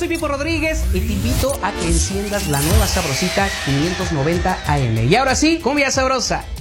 soy Pipo Rodríguez y te invito a que enciendas la nueva sabrosita 590 AM. Y ahora sí, cumbia sabrosa.